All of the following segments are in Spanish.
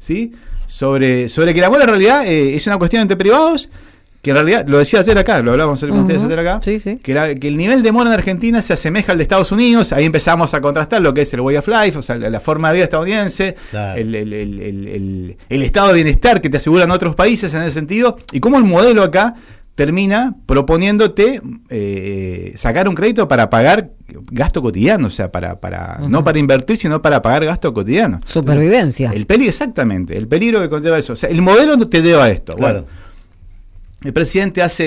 ¿sí? Sobre que el amor en realidad es una cuestión entre privados, que en realidad, lo decía ayer acá, lo hablábamos con ustedes ayer acá, sí, sí. Que el nivel de amor en Argentina se asemeja al de Estados Unidos. Ahí empezamos a contrastar lo que es el way of life, o sea, la forma de vida estadounidense, claro. el estado de bienestar que te aseguran otros países en ese sentido, y cómo el modelo acá termina proponiéndote sacar un crédito para pagar gasto cotidiano, o sea, para no para invertir, sino para pagar gasto cotidiano. Supervivencia. Exactamente, el peligro que conlleva eso. O sea, el modelo te lleva a esto. Claro. Bueno, el presidente hace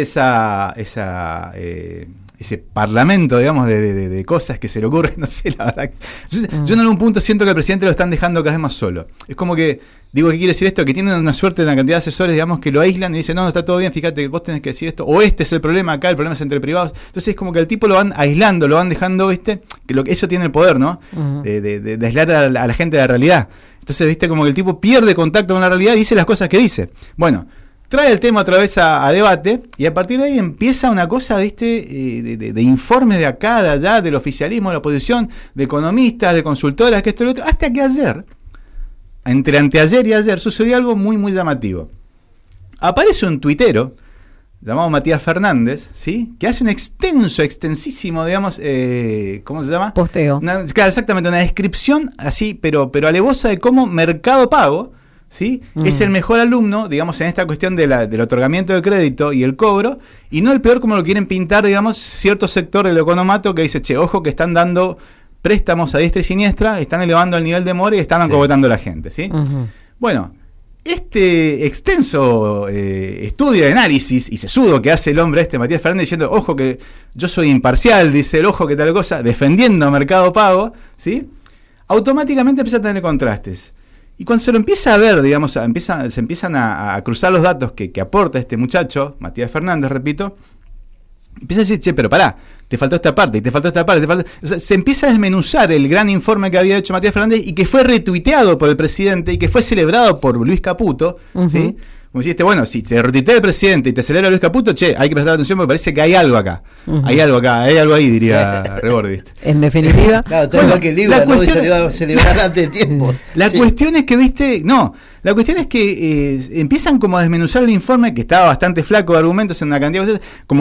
ese parlamento, digamos, de cosas que se le ocurren, no sé, la verdad. Yo en algún punto siento que al presidente lo están dejando cada vez más solo. Es como que, digo, ¿qué quiere decir esto? Que tienen una suerte de una cantidad de asesores, digamos, que lo aíslan y dicen, no, está todo bien, fíjate que vos tenés que decir esto, o este es el problema acá, el problema es entre privados. Entonces es como que al tipo lo van aislando, lo van dejando, ¿viste? Que eso tiene el poder, ¿no? De aislar a la gente de la realidad. Entonces, ¿viste? Como que el tipo pierde contacto con la realidad y dice las cosas que dice. Bueno, trae el tema otra vez a debate y a partir de ahí empieza una cosa, ¿viste? De informes de acá, de allá, del oficialismo, de la oposición, de economistas, de consultoras, que esto y lo otro, hasta que ayer, entre anteayer y ayer, sucedió algo muy, muy llamativo. Aparece un tuitero llamado Matías Fernández, ¿sí? Que hace un extensísimo, digamos, ¿cómo se llama? Posteo. Claro, exactamente, una descripción así, pero alevosa de cómo Mercado Pago, ¿sí? Es el mejor alumno, digamos, en esta cuestión del otorgamiento de crédito y el cobro, y no el peor como lo quieren pintar, digamos, cierto sector del economato que dice, che, ojo que están dando préstamos a diestra y siniestra, están elevando el nivel de mora y están acogotando a la gente, ¿sí? Bueno, este extenso estudio de análisis y sesudo que hace el hombre Matías Fernández diciendo, ojo que yo soy imparcial, dice el ojo que tal cosa, defendiendo a Mercado Pago, ¿sí? Automáticamente empieza a tener contrastes. Y cuando se lo empieza a ver, digamos, se empiezan a cruzar los datos que aporta este muchacho, Matías Fernández, repito, empieza a decir, che, pero pará, te faltó esta parte, y te faltó esta parte, O sea, se empieza a desmenuzar el gran informe que había hecho Matías Fernández y que fue retuiteado por el presidente y que fue celebrado por Luis Caputo, ¿sí? Como dijiste, bueno, si te retuitea el presidente y te celebra Luis Caputo, che, hay que prestar atención porque parece que hay algo acá. Hay algo acá, hay algo ahí, diría Rebord, ¿viste? En definitiva. Claro, todo que libra, ¿no? Y se va a celebrar antes de tiempo. La cuestión es que, ¿viste? No, la cuestión es que empiezan como a desmenuzar el informe, que estaba bastante flaco de argumentos en una cantidad de cosas, como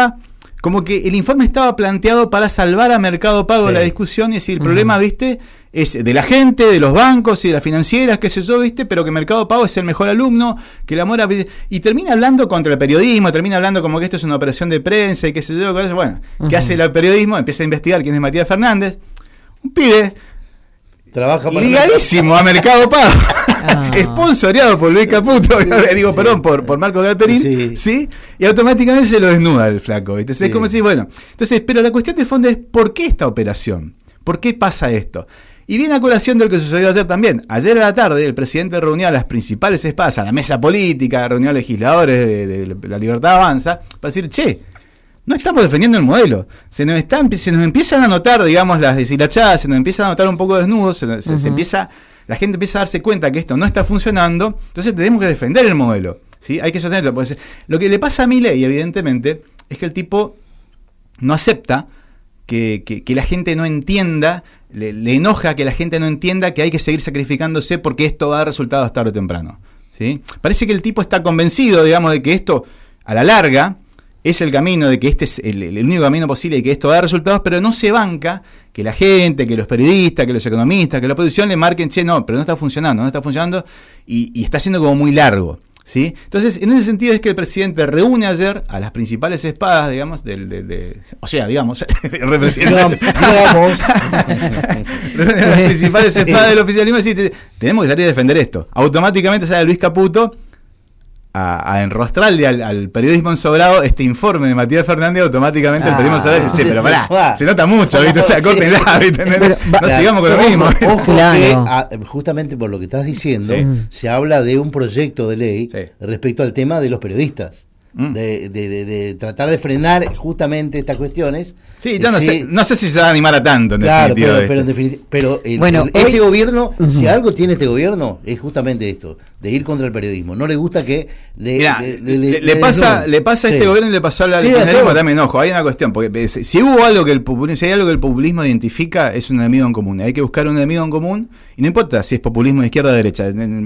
que el informe estaba planteado para salvar a Mercado Pago de la discusión y si el problema, ¿viste? Es de la gente, de los bancos y de las financieras, qué sé yo, ¿viste? Pero que Mercado Pago es el mejor alumno, que la mora... Y termina hablando contra el periodismo, termina hablando como que esto es una operación de prensa y qué sé yo, bueno, ¿qué hace el periodismo? Empieza a investigar quién es Matías Fernández, un pibe trabaja para ligadísimo a Mercado Pago, esponsoreado por Luis Caputo, digo, perdón, por Marco Galperín, ¿sí? Y automáticamente se lo desnuda el flaco, ¿viste? Es como si, bueno, entonces, pero la cuestión de fondo es, ¿por qué esta operación? ¿Por qué pasa esto? Y viene a colación de lo que sucedió ayer también. Ayer a la tarde el presidente reunió a las principales espadas, a la mesa política, reunió a legisladores de La Libertad Avanza, para decir, che, no estamos defendiendo el modelo. Se nos empiezan a notar, digamos, las deshilachadas, se nos empiezan a notar un poco desnudos, se empieza, la gente empieza a darse cuenta que esto no está funcionando, entonces tenemos que defender el modelo, ¿sí? Hay que sostenerlo. Porque lo que le pasa a Milei, evidentemente, es que el tipo no acepta que la gente no entienda, le enoja que la gente no entienda que hay que seguir sacrificándose porque esto va a dar resultados tarde o temprano, ¿sí? Parece que el tipo está convencido, digamos, de que esto, a la larga, es el camino, de que este es el único camino posible y que esto va a dar resultados, pero no se banca que la gente, que los periodistas, que los economistas, que la oposición le marquen, che, no, pero no está funcionando, y está siendo como muy largo, ¿sí? Entonces, en ese sentido es que el presidente reúne ayer a las principales espadas, digamos, representante, reúne a las principales espadas del oficialismo y dice, tenemos que salir a defender esto. Automáticamente sale Luis Caputo a enrostrarle al periodismo ensobrado este informe de Matías Fernández, automáticamente el periodismo ensobrado dice, che, pero pará, se nota mucho, ¿viste? O sea, córtenla, ¿viste? No sigamos con lo mismo. Ojo que, justamente por lo que estás diciendo, se habla de un proyecto de ley respecto al tema de los periodistas. De tratar de frenar justamente estas cuestiones. Sí, yo no sé si se va a animar a tanto, en definitiva. Pero este gobierno, si algo tiene este gobierno, es justamente esto, de ir contra el periodismo. No le gusta que le pasa a este gobierno y le pasó al kirchnerismo también. Ojo, hay una cuestión, porque si hay algo que el populismo identifica, es un enemigo en común. Hay que buscar un enemigo en común, y no importa si es populismo de izquierda o de derecha.